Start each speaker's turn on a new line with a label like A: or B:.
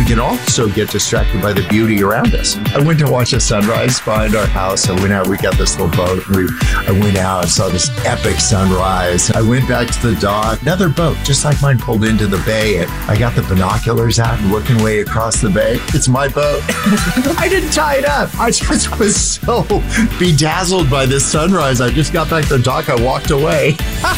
A: we can also get distracted by the beauty around us. I went to watch a sunrise behind our house. I went out, we got this little boat. I went out and saw this epic sunrise. I went back to the dock. Another boat, just like mine, pulled into the bay. And I got the binoculars out and looking way across the bay. It's my boat. I didn't tie it up. I just was so bedazzled by this sunrise. I just got back to the dock. I walked away.